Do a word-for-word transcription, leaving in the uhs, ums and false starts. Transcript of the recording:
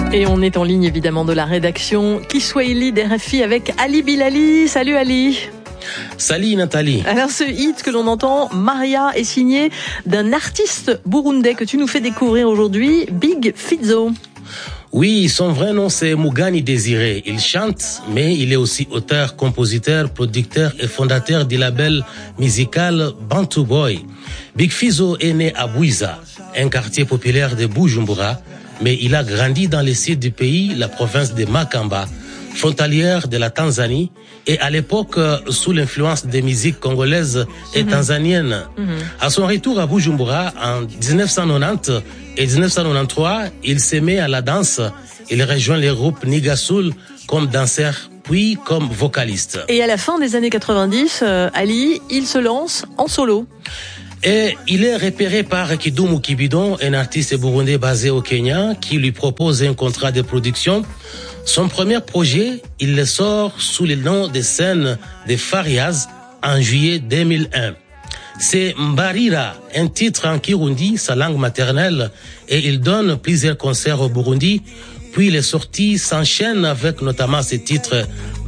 Et on est en ligne évidemment de la rédaction Kiswahili d'R F I avec Ali Bilali. Salut Ali. Salut Nathalie. Alors ce hit que l'on entend, Maria, est signé d'un artiste burundais que tu nous fais découvrir aujourd'hui, Big Fizzo. Oui, son vrai nom c'est Mugani Désiré. Il chante, mais il est aussi auteur, compositeur, producteur et fondateur du label musical Bantu Boy. Big Fizzo est né à Bwiza, un quartier populaire de Bujumbura, mais il a grandi dans le sud du pays, la province de Makamba, frontalière de la Tanzanie, et à l'époque sous l'influence des musiques congolaises et mm-hmm. tanzaniennes. Mm-hmm. À son retour à Bujumbura en dix-neuf cent quatre-vingt-dix et dix-neuf cent quatre-vingt-treize, il s'est mis à la danse. Il rejoint les groupes Niga Soul comme danseur, puis comme vocaliste. Et à la fin des années quatre-vingt-dix, euh, Ali, il se lance en solo. Et il est repéré par Kidumu Kibidon, un artiste burundais basé au Kenya, qui lui propose un contrat de production. Son premier projet, il le sort sous le nom de scène de Fariaz en juillet deux mille un. C'est Mbarira, un titre en Kirundi, sa langue maternelle, et il donne plusieurs concerts au Burundi. Puis les sorties s'enchaînent avec notamment ce titre